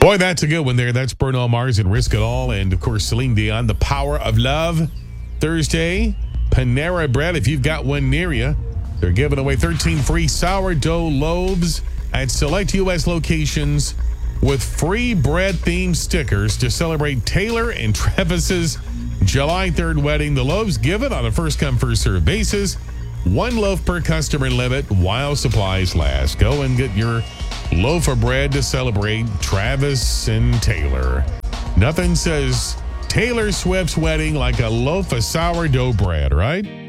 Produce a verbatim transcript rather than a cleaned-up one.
Boy, that's a good one there. That's Bruno Mars and Risk It All. And, of course, Celine Dion, The Power of Love. Thursday, Panera Bread. If you've got one near you, they're giving away thirteen free sourdough loaves at select U S locations with free bread-themed stickers to celebrate Taylor and Travis's July third wedding. The loaves given on a first-come, first-served basis. One loaf per customer limit while supplies last. Go and get your loaf of bread to celebrate Travis and Taylor. Nothing says Taylor Swift's wedding like a loaf of sourdough bread, right?